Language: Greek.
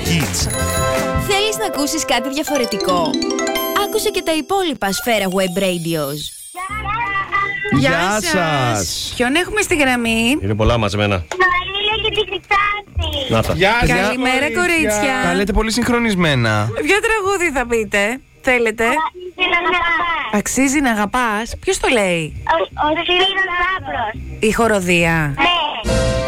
Kids. Θέλεις να ακούσεις κάτι διαφορετικό? Άκουσε και τα υπόλοιπα Σφαίρα Web Radios. Γεια σας. Ποιον έχουμε στη γραμμή? Είναι πολλά μαζεμένα. Να τα. Καλημέρα, κορίτσια. Τα λέτε πολύ συγχρονισμένα. Ποιο τραγούδι θα πείτε? Θέλετε? Αξίζει να αγαπάς. Ποιος το λέει? Ο Σπύρος Λάμπρος. Η χοροδία. Ναι.